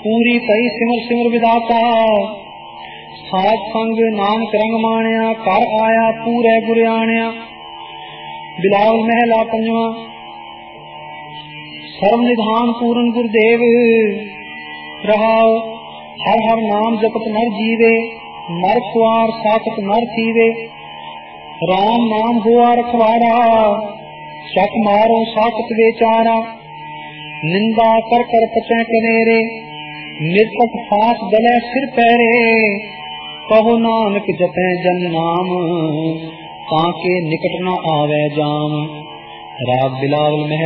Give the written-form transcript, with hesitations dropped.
पूरी पई सिमर सिमर विदाता। साध संग नानक रंग माणिया, कर आया पूरे गुरयाणिया। बिलावल महला पंजवा। सर्व निधान पूरन गुरुदेव रहाओ। हर हर नाम जपत नर जीवे, नर खुआर साकत नर थीवे। राम नाम हुआ रखवाड़ा, चक मारो साकत बेचारा। निंदा कर कर पचे कनेरे, निर्पट फास गले सिर पैरे। कहो नानक जपे जन नाम, ताके निकट न आवे जाम। राग बिलावल महल।